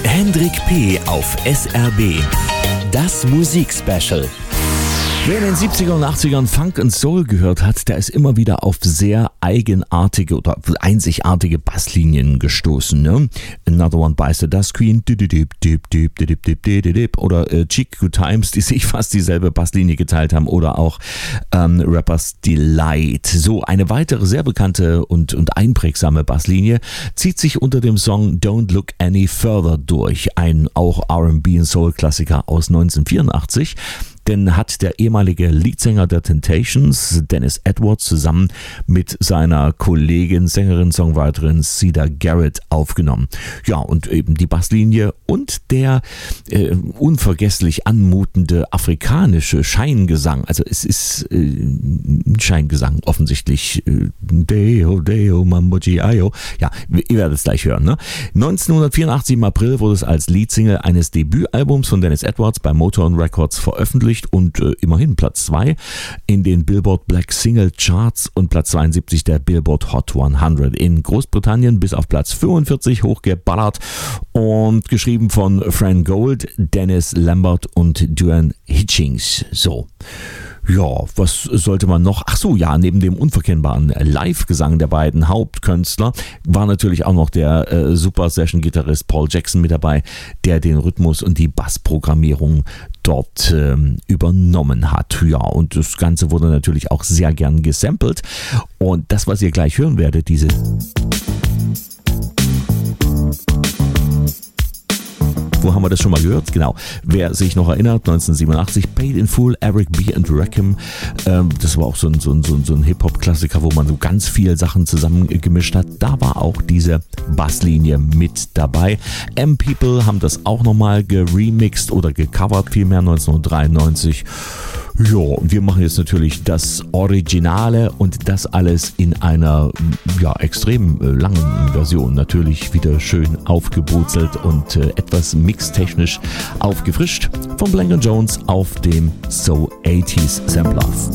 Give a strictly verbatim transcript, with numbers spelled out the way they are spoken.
Hendrik P. auf S R B. Das Musikspecial. Wer in den siebzigern und achtzigern Funk und Soul gehört hat, der ist immer wieder auf sehr eigenartige oder einzigartige Basslinien gestoßen. Ne? Another One Bites the Dust Queen oder äh, Cheek Good Times, die sich fast dieselbe Basslinie geteilt haben, oder auch ähm, Rappers Delight. So, eine weitere sehr bekannte und, und einprägsame Basslinie zieht sich unter dem Song Don't Look Any Further durch, ein auch R and B und Soul-Klassiker aus neunzehnhundertvierundachtzig. Denn hat der ehemalige Leadsänger der Temptations, Dennis Edwards, zusammen mit seiner Kollegin, Sängerin, Songwriterin Cedar Garrett aufgenommen. Ja, und eben die Basslinie und der äh, unvergesslich anmutende afrikanische Scheingesang. Also es ist äh, ein Scheingesang, offensichtlich. Äh, Deo, Deo, Mamboji, Ayo. Ja, ihr werdet es gleich hören. Ne? neunzehnhundertvierundachtzig im April wurde es als Leadsingle eines Debütalbums von Dennis Edwards bei Motown Records veröffentlicht und äh, immerhin Platz zwei in den Billboard Black Single Charts und Platz zweiundsiebzig der Billboard Hot hundert. In Großbritannien bis auf Platz fünfundvierzig hochgeballert und geschrieben von Fran Gold, Dennis Lambert und Duane Hitchings. So. Ja, was sollte man noch? Ach so, ja, neben dem unverkennbaren Live-Gesang der beiden Hauptkünstler war natürlich auch noch der äh, Super-Session-Gitarrist Paul Jackson mit dabei, der den Rhythmus und die Bassprogrammierung dort ähm, übernommen hat. Ja, und das Ganze wurde natürlich auch sehr gern gesampelt. Und das, was ihr gleich hören werdet, diese... Wo haben wir das schon mal gehört? Genau. Wer sich noch erinnert, neunzehnhundertsiebenundachtzig, Paid in Full, Eric B. and Rakim. Ähm, das war auch so ein, so ein, so ein, so ein Hip-Hop-Klassiker, wo man so ganz viele Sachen zusammengemischt hat. Da war auch diese Basslinie mit dabei. M-People haben das auch nochmal geremixed oder gecovert, vielmehr neunzehnhundertdreiundneunzig. Ja, und wir machen jetzt natürlich das Originale und das alles in einer ja, extrem langen Version. Natürlich wieder schön aufgebruzelt und äh, etwas mixtechnisch aufgefrischt von Blank and Jones auf dem So achtziger Sampler.